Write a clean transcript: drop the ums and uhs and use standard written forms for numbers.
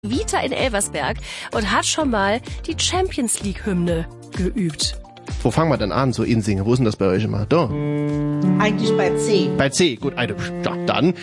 Vita in Elversberg und hat schon mal die Champions League Hymne geübt. Wo fangen wir denn an, so in Singen? Wo ist denn das bei euch immer? Da? Eigentlich bei C. Bei C, gut, ja, dann